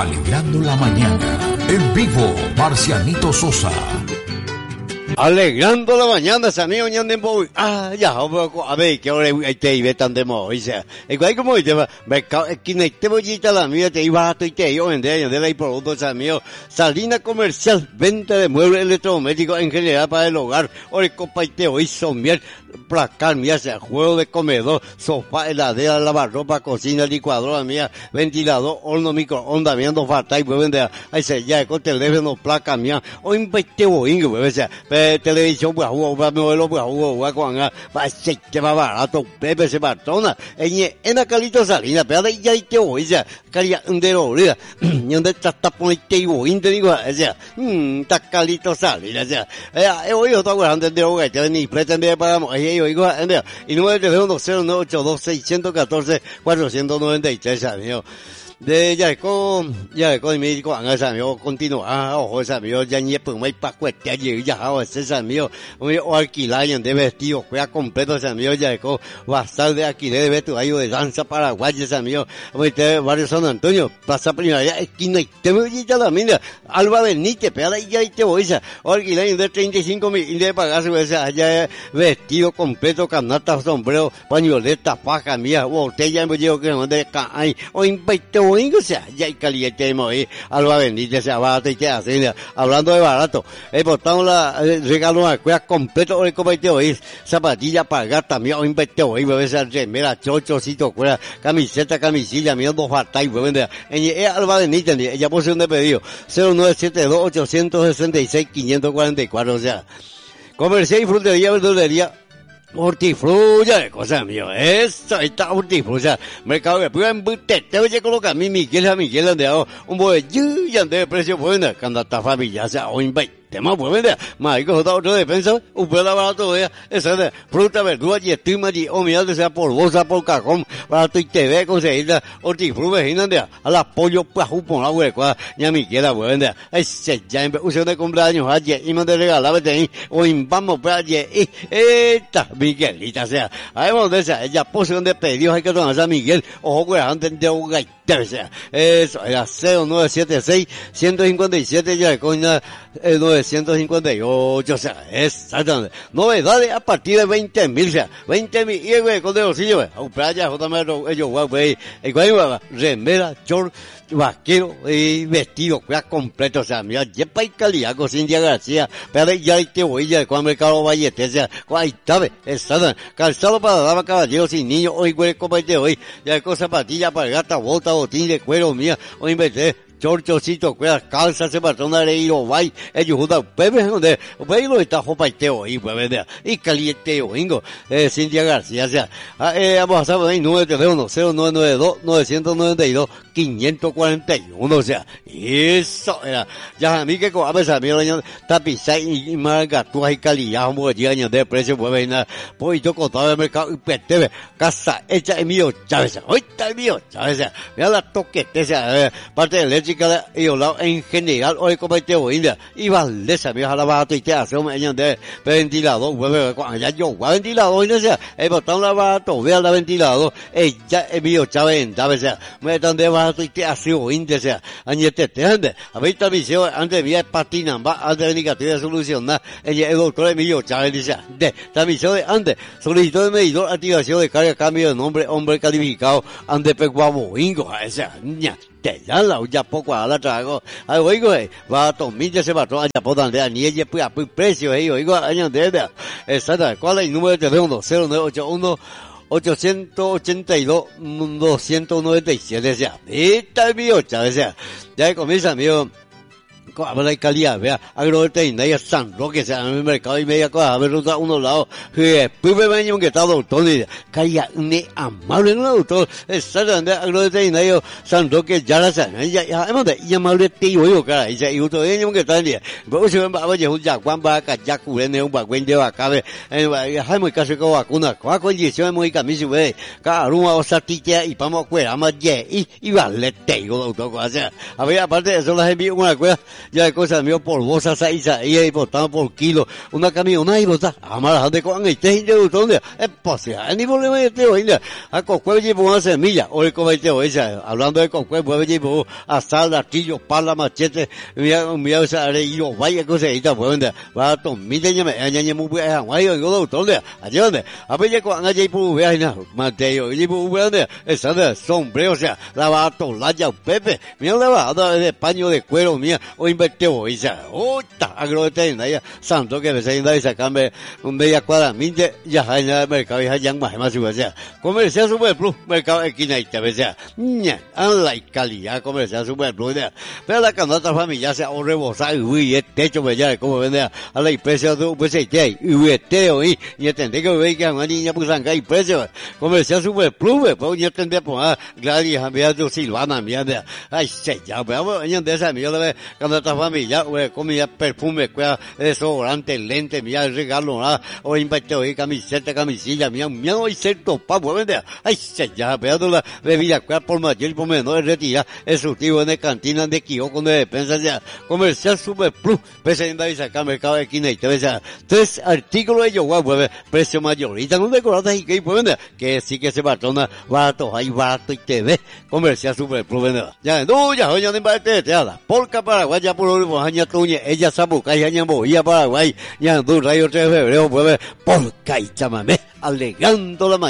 Alegrando la mañana. En vivo, Marcianito Sosa. Alegrando la mañana, Sanio Ñandembo. Ya, a ver, que ahora hay te iba tan de modo, dice. Igual como dice, mercado, que no te voy a la mía, te iba a tu y te iba a vender, de la productos, Sanio. Salina comercial, venta de muebles electrodomésticos en general para el hogar. Ahora, copa y te hoy son miel, placar, mía, sea juego de comedor, sofá, heladera, lavarropa, cocina, licuadora, mía, ventilador, horno, microondas, mía, no falta y pueden vender. Ahí se ya, con teléfono, placa, mía, o invite boing, pues, televisión, pues, modelo, pues, con va a ser que va barato, Pepe se batona, en la calito salina, pero ahí ya te voy, ya, caría de orilla, y donde está ponete y voy, te digo, ya, está calito salina, ya, hoy yo estoy hablando de hogar, ya ni pretende para, yo digo, y número de teléfono 0982-614-493, amigo. Ya con y me dijo, esa mío, continúa, ojo, esa mío, ya ni pues muy pa' cuesta, ya, esa mío, o alquilar, de vestido, juega completo, esa mío, ya con, bastar de alquiler de vestuario de danza paraguaya, esa mío, barrio San Antonio, plaza primaria, esquina, y te voy a la mina, Alba Benítez, pegada y ya, y te voy a, o alquilar de 35.000, y de pagarse, allá, vestido completo, canasta, sombrero, pañoleta, faja, mía, botella, me digo que no de caay, o invito, o sea, ya hay caliente de morir, Alba Benítez, se abata y te hace, hablando de barato, botamos regalo a cueva completo, hoy como te oís, zapatilla para gata, mía, hoy invité hoy, bebé, esa remera, chochocito, cueva, camiseta, camisilla, mía, dos batallas, bebé, Alba Benítez, ella posee un de pedido, 0972-866-544, o sea, comercial y frutería, verdulería, hortifrulla de cosas mío, eso, ahí está hortifrulla, mercado de pura embute, te voy a colocar mi Miguel, donde hago un bollo, y ande de precio bueno, cuando está familia, o sea, o invite. Tema pues vender, más que otro defensa, un pedazo barato de esa de fruta, verdura y estima y o mira sea por bolsa, por cajón, barato y TV conseguir hortifruta, imagínate, a la pollo pajú por la hueca, ya mi quiera pues vender, ese ya en uso de cumpleaños ayer y me de regalar vete o vamos para ayer y esta Miguelita sea, ahí vamos de esa, ella posición de pedidos hay que tomar a Miguel, ojo que antes de un gaitero sea, eso era 0976-157 ya coña 958, o sea, exactamente. Novedades a partir de 20.000, o sea, 20.000, y güey, con de bolsillo, playa, ellos, güey, remera, short, vaquero, y vestido, cuida completo, o sea, mira, yepa y calidad, con Cintia García, pero ya te voy, ya, con Mercado Vallete, o sea, ahí está, exactamente, calzado para damas, caballeros y niños, hoy, güey, como te hoy, ya con zapatilla para gata, bota, botín de cuero, mía, hoy inventé, chorchocito, cuerdas, calza, se patrona de Irobay, ellos juntan, bebé, donde, lo está jopaiteo, y pues, y caliente, oingo, Cintia García, o sea, vamos a saber ahí, número de teléfono, 0992-902-541, o sea, eso era, ya a mí que a veces a mí lo tapiza y margatúas y calidad, como que llegan de precio, pues, venga, pues yo contaba el mercado, y petebe, casa hecha en mío, Chávez, hoy está el mío, Chávez, mira la toquete, o sea, parte de leche, y hablado en general, hoy como te voy a y Valdesa, me la barato y te hace un año de ventilador, cuando ya yo, ventilador, y no sé, botón la barato, vea la ventilador, ya es mío, Chávez, sea, me están de barato y te hace un índice, sea, añete, te ande, a ver, esta misión, antes de patina, va, antes de negativa solucionar, el doctor Emilio Chávez, dice, de, esta misión de antes, solicitud de medidor, activación de carga, cambio de nombre, hombre calificado, ande peguabo, ingo, esa, ña, te ya la ya poco a la trago ay oigo va a tomar ya se va a tomar ya podan de ni ella pues a precio oigo año de exacto cuál es el número de teléfono 0981 882 297 sea esta mío Chávez sea ya comienza mío habla de calidad, vea, agroveterinaria San Roque, sea, en el mercado y media cosa, a ver, ruta uno lado, después me venía un que está doctor, y calidad, ne amable, no doctor, exactamente, agroveterinario San Roque, ya la saben, ya, y amable tío, yo, cara, y usted viene un que está en día, pero si ven, oye, un yacuán, vaca, ya curene, un bagüen de vacabe, hay muy casi con vacuna, con condiciones muy camisas, ve, cada uno o satilla, y vamos a cuera, más y vale, tío, doctor, o sea, a ver, aparte de eso, las envío una cuera, ya de cosas mío por bolsas ahí y botando por kilo, una camioneta y bota, amar de con el té de donde es posible, ni problema de té hoy, a cocuel llevo una semilla, hoy como este hoy, hablando de cocuel, pues llevo asal, artillo, pala, machete, mira esa areillo, vaya cosa ahí está, pues va a tomar añaña muy buena, guay, yo donde, allá donde, a ver con allá por ver, Mateo, y por ver, esa de sombrero, o sea, lavato, laya, pepe, mira lavado de paño de cuero, mía, o invertió hoy, ota, agrote, ya, santo que me se y sacarme un media cuadra, minte, ya hay en el mercado, ya hay más, o sea, comercial super plus, mercado esquina y te o sea, la calidad comercial super plus, pero la canasta familiar se ahorre bozar, y el techo, ya, como vende a la impresión de un pues y este hoy, y entendé que ve que a una niña pues anga y precio, comercial super plus, pues yo entendé, pues, Gladys, a mí, Silvana, mierda, ay, ya, pero yo de esa mierda, canasta familiar, comida, perfume, desodorante, lente, mira, regalo, o invertir hoy, camiseta, camisilla, mira, hoy cierto, papo, vende, ay, ya, pero la bebida, por mayor y por menor, retira, exhaustivo en el cantina de Kioco, de despensa, ya, comercial super plus, presenta y saca mercado de esquina y te ves, 3 artículos de yoga, pues, precio mayorita, no decoradas y que, pues, vende, que sí que se patrona, barato, hay barato y te ve, comercial super plus, vende, ya, no, ya, oye, no invarte, te habla, Polka Paraguay, ya por lo año tuñe, ella sabuca, y año boía Paraguay, ya, 2 rayos 3 de febrero, pues, Polka y chamamé, alegando la mañana.